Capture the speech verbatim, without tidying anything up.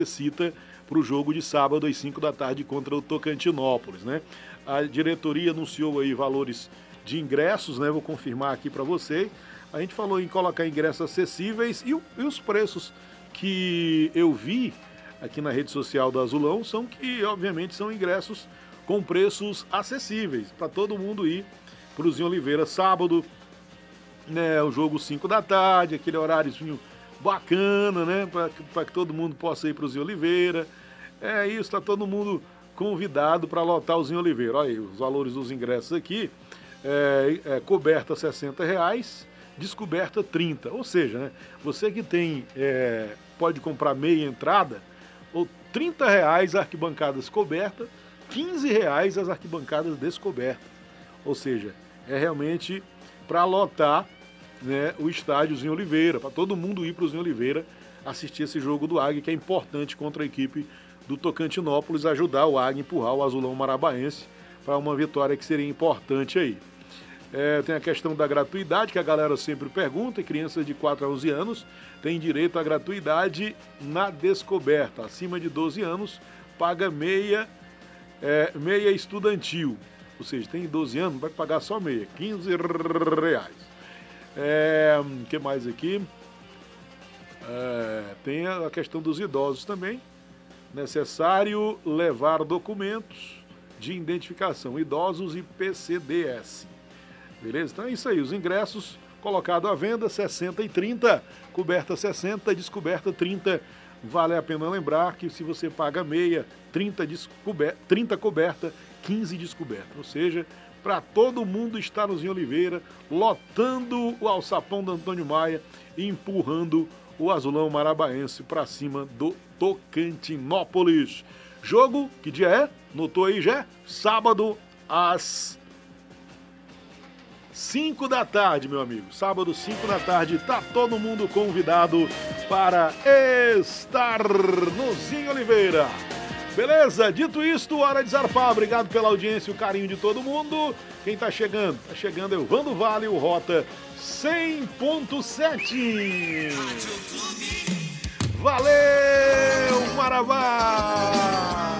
necessita para o jogo de sábado às cinco da tarde contra o Tocantinópolis, né? A diretoria anunciou aí valores de ingressos, né? Vou confirmar aqui para você. A gente falou em colocar ingressos acessíveis e, o, e os preços que eu vi aqui na rede social do Azulão são que, obviamente, são ingressos com preços acessíveis para todo mundo ir para o Zinho Oliveira sábado, né? O jogo cinco da tarde, aquele horáriozinho bacana, né? Para que todo mundo possa ir para o Zinho Oliveira. É isso, está todo mundo convidado para lotar o Zinho Oliveira. Olha aí, os valores dos ingressos aqui. É, é, coberta sessenta reais, descoberta trinta. Ou seja, né, você que tem, é, pode comprar meia entrada, ou trinta reais arquibancadas cobertas, quinze reais as arquibancadas descobertas. Ou seja, é realmente para lotar, né, o estádio Zinho Oliveira, para todo mundo ir para o Zinho Oliveira assistir esse jogo do Águia, que é importante contra a equipe do Tocantinópolis, ajudar o Águia a empurrar o Azulão Marabaense para uma vitória que seria importante aí. É, tem a questão da gratuidade, que a galera sempre pergunta, crianças de quatro a onze anos têm direito à gratuidade na descoberta. Acima de doze anos, paga meia, é, meia estudantil. Ou seja, tem doze anos, vai pagar só meia, quinze reais. É, o que mais aqui? É, tem a questão dos idosos também. Necessário levar documentos de identificação, idosos e P C D S. Beleza? Então é isso aí, os ingressos colocados à venda, sessenta e trinta, coberta sessenta, descoberta trinta. Vale a pena lembrar que se você paga meia, trinta, descoberta, trinta coberta, quinze descoberta. Ou seja, para todo mundo estar no Zinho Oliveira, lotando o alçapão do Antônio Maia e empurrando o Azulão Marabaense para cima do Tocantinópolis. Jogo, que dia é? Notou aí já? Sábado às cinco da tarde, meu amigo. Sábado, cinco da tarde, tá todo mundo convidado para estar no Zinho Oliveira. Beleza? Dito isto, hora de zarpar. Obrigado pela audiência e o carinho de todo mundo. Quem tá chegando? Tá chegando é o Vando Vale, o Rota cem ponto sete. Valeu, Maravá!